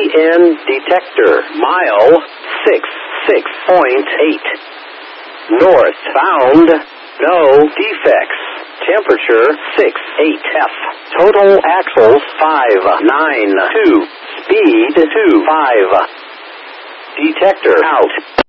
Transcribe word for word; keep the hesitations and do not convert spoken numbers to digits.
N detector. Mile six six point eight. Northbound, no defects. Temperature six eight F. Total axles five nine two. Speed two five. Detector out.